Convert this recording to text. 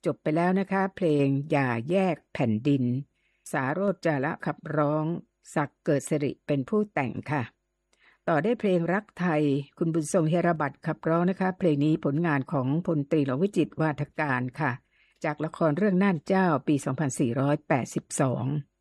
จบไปแล้วนะคะเพลงอย่าแยกแผ่นดินสาโรจน์จาระขับร้องศักดิ์เกิดสิริเป็นผู้แต่งค่ะต่อได้เพลงรักไทยคุณบุญทรงเฮระบัตรขับร้องนะคะเพลงนี้ผลงานของพลตรีหลวงวิจิตรวาทการค่ะจากละครเรื่องน่านเจ้าปี 2482